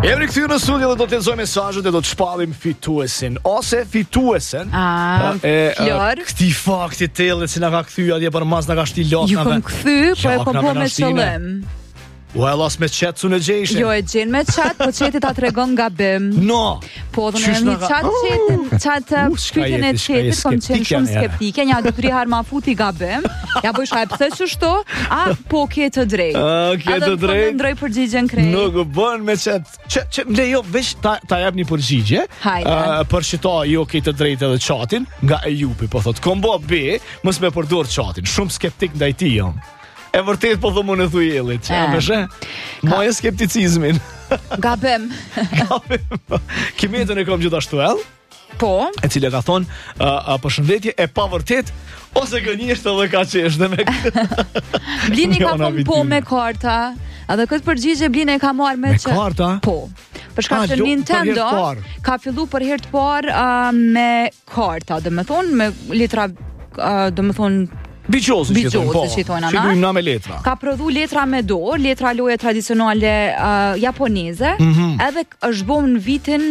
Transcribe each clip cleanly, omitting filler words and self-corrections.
Jemi kthyer në studio dhe do të lexojmë mesazhet dhe do të shpallim fituesin ose fituesen. Këti fakti tellë që na ka kthyer atje për mas na ka shti lot na. Ju kam kthy, po me qëllim. As me chat su në gjejshin. Jo e gjen me chat, po chati ta tregon gabim. No. Po do në një chat pyetjen e chatit kom qenë shumë skeptike, ja 2-3 herë ma futi gabim. Ja bëj shaj pse çështo? Po ke të drejtë. Ke të drejtë. Ndroj përgjigjen krejt. Nuk bën me chat. Lejo veç ta jap një përgjigje. Për çto jo ke të drejtë edhe chatin nga Ejupi, po thot kombo B, mos më përdor chatin. Shumë skeptik ndaj tij jam. E vërtet po thëmë në thujellit, që mëshe? Moje skepticizmin. Gabim. Kimetën e kom gjithashtu, Po. E cile ka thonë, përshëndetje e pa vërtet, ose gënjesht edhe ka qesh dhe me Blini ka thonë po me karta, edhe këtë përgjigje Blini ka marrë me që... Me karta? Po. Përshka që Nintendo ka fillu për herë të parë me karta, dhe me thonë, me litra, dhe me thonë, Biqosi që thonë, që dujmë na me letra. Ka prodhu letra me dorë, letra loje tradicionale japoneze, edhe është bom në vitin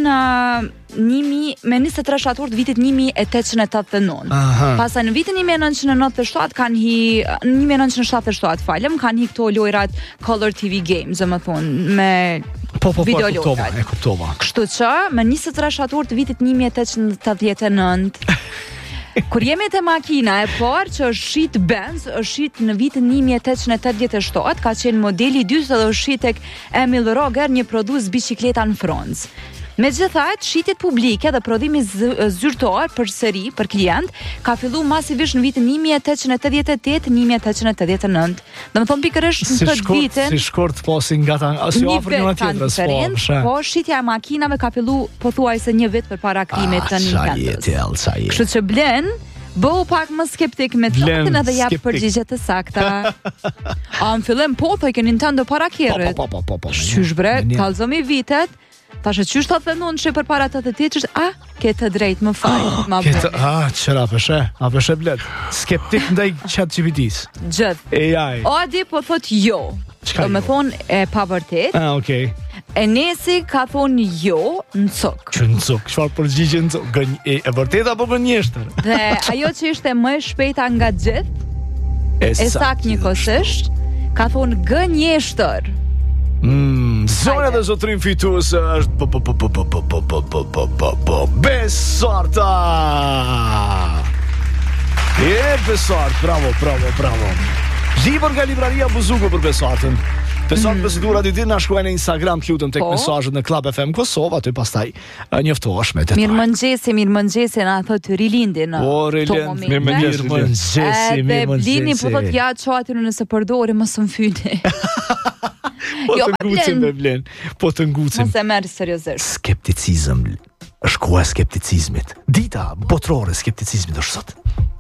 23 shtator të vitit 1889. Pasa në vitin 1997 kanë hi këto lojrat Color TV Games, dhe më thonë, me video lojrat. Kështu që, me 23 shtator të vitit 1889, kur jemi te makina e parë që është shit Benz, është shit në vitin 1887, ka qenë modeli 2 dhe është shit tek Emil Roger, një prodhues bicikleta në Francë. Megjithatë, shitjet publike dhe prodhimi zyrtar për seri, për klient, ka fillu masivisht në vitin 1888-1889. Dhe më thonë pikërisht në këtë vitin... Si shkort posin nga ta... Si ofër një tjetër, po shitja e makinave ka fillu pothuajse një vit për para krimit të Nintendos. Kështu që Blen, bëhu pak më skeptik me tatin edhe jap përgjigje të sakta. Në fillim po thoj ke Nintendo para kjerët. Qysh bre, kallëzomi vitet, Tashe qysh të thënon që për para të të tjetër, ke të drejt më fajt, ma bërë. Qëra apeshe Blet, skeptik ndaj ChatGPT-s. Gjëth. AI. Adi po thot jo. Do me thonë e pa vërtet. Okej. Enesi ka thonë jo në cuk. Që në cuk, qëfar përgjigje në cuk? E vërtet apo gënjeshtër? Dhe ajo që ishte më shpejta nga gjithë, e sak një kosisht, ka thonë gënjeshtër. Zonja dhe zotrin fituese është Besarta. Besart, bravo. Libër nga libraria Buzuku për Besartën. Besart pësidurat i din na shkruaj në Instagram, të lutëm tek mesazhet në Club FM Kosovë, aty pastaj njoftohesh me detaj. Mirëmëngjesi na thotë rilindin. Mirëmëngjesi. Dhe Blini po thotë ja çati nëse përdori mos më fyni. Po të ngucim me Blen. Po të ngucim. Mos e merr seriozisht. Skepticizëm është koha e skepticizmit. Dita botërore e skepticizmit është sot.